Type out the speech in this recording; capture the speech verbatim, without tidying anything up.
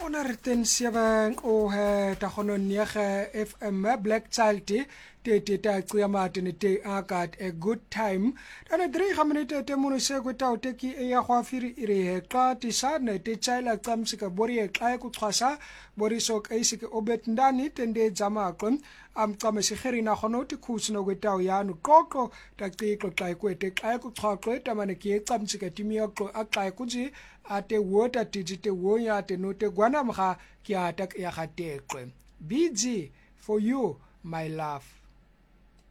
Ona reten siabang o he ta hono niege F M Black Child te te ta tsia matene te akat a good time dane drie gaminute te mono se go ta o te ki e ya go afiri ire he ka ti sane te chaila tsamsika bori e ka ku tshwasa bori sok e sike obet ndani tende jama kon am tsame se kheri na gono te khusno go ta o ya no koko ta ti ko tla ku te ka ku tshwako ta mane ki e tsamsika timio ko a ka ku ji ate wota tijite wonya te no te gwana mga ki atak ya gatekwe B G for you my love.